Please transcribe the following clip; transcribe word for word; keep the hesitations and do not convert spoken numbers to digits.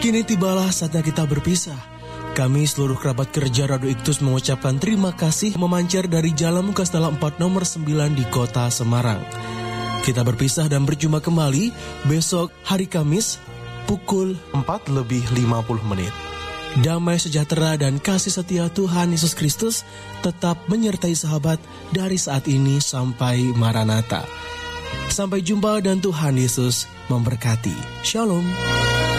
Kini tibalah saatnya kita berpisah. Kami seluruh kerabat kerja Radio Iktus mengucapkan terima kasih memancar dari Jalan Muka Dalam empat nomor sembilan di kota Semarang. Kita berpisah dan berjumpa kembali besok hari Kamis pukul empat lebih lima puluh menit. Damai sejahtera dan kasih setia Tuhan Yesus Kristus tetap menyertai sahabat dari saat ini sampai Maranatha. Sampai jumpa dan Tuhan Yesus memberkati. Shalom.